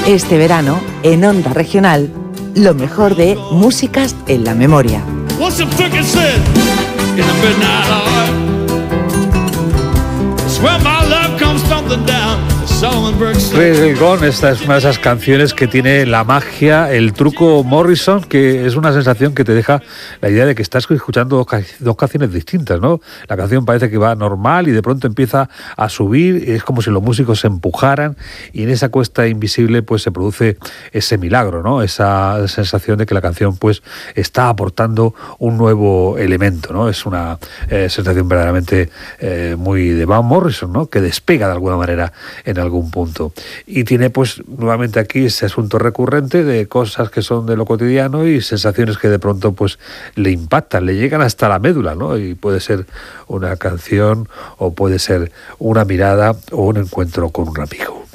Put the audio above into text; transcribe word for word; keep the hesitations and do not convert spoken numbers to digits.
Este verano, en Onda Regional, lo mejor de Músicas en la Memoria. Raise the Gun, esta es una de esas canciones que tiene la magia, el truco Morrison, que es una sensación que te deja la idea de que estás escuchando dos, dos canciones distintas, ¿no? La canción parece que va normal y de pronto empieza a subir, es como si los músicos se empujaran y en esa cuesta invisible pues se produce ese milagro, ¿no? Esa sensación de que la canción pues está aportando un nuevo elemento, ¿no? Es una eh, sensación verdaderamente eh, muy de Van Morrison, ¿no? Que despega de alguna manera en algún punto. Y tiene pues nuevamente aquí ese asunto recurrente de cosas que son de lo cotidiano y sensaciones que de pronto pues le impactan, le llegan hasta la médula, ¿no? Y puede ser una canción o puede ser una mirada o un encuentro con un amigo.